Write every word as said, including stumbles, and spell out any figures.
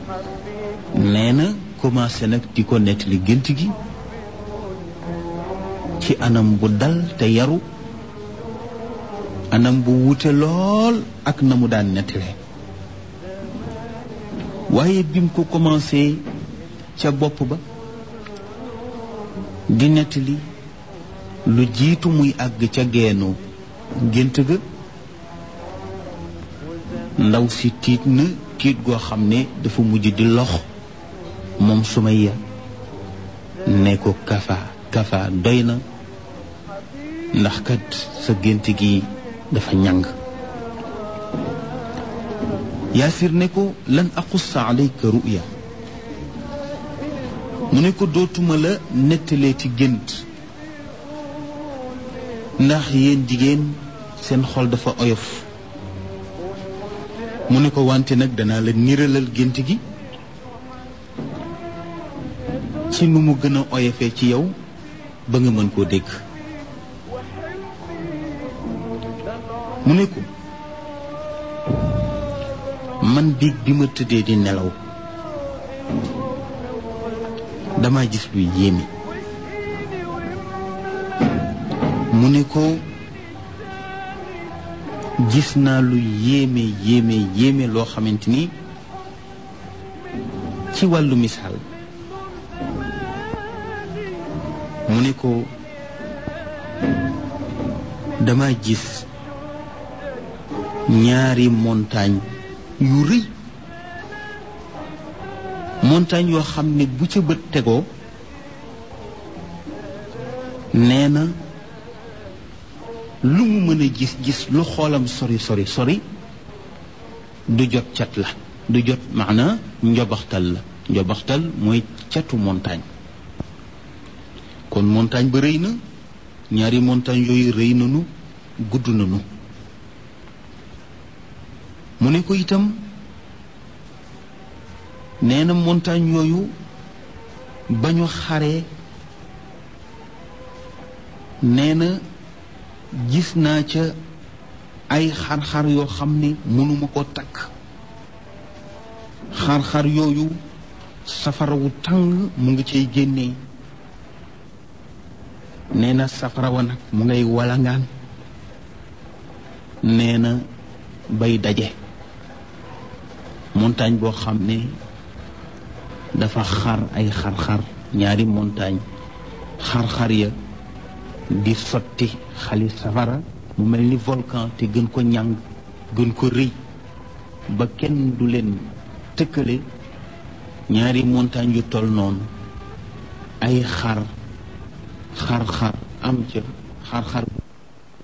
nee na commencé nag di ko nettali gént gi ci anam bu dal te yaru, anam bu wute lool ak na mu daan nettalee. waaye bi mu ko commencé ca bopp ba di nettali lu jiitu muy àgg ca geenu gént ga, ndaw si tiit na tiit goo xam ne dafa mujj di lox. moom Sumayya ne ko kafa kafa doy na, ndax kat sa gént gi dafa ñàng. Yaasir ne ko lan aqussa alayka ruya, mu ne ko dootuma la nettalee ci gént, ndax yéen jigéen seen xol dafa oyof. mu ne ko wante nag danaa la niralal gént gi ci nu mu gën a oyofee ci yow ba nga mën koo dégg. mu ne ko man biig bi ma tëddee di nelaw dama gis lu yéeme. mu ne ko gis naa lu yéeme yéeme yéeme loo xamante ni ci wàllu misaal mu ne ko dama gis ñaari montagne yu rëy, montagne yoo xam ne bu ca bët tegoo nee na lu mu mën a gis-gis lu xoolam sori sori sori du jot cat la, du jot maana njobaxtal la. njobaxtal mooy catu montagne. kon montagne ba rëy na, ñaari montagne yooyu rëy nanu, gudd nanu. mu ne ko itam nee na montagne yooyu ba ñu xaree nee na gis naa ca ay xar-xar yoo xam ne mënuma ko takk. xar-xar yooyu safara wu tàng mu ngi cay génnee. nee na safara wa nag mu ngay walangaan, nee na bay daje. montagne boo xam ne dafa xar ay xar-xar, ñaari montagne xar-xar ya di sotti xali safara mu mel ni volcan te gën ko ñàng gën ko rëy ba kenn du leen tëkkale. ñaari montagne yu toll noonu ay xar xar-xar am ca xar-xar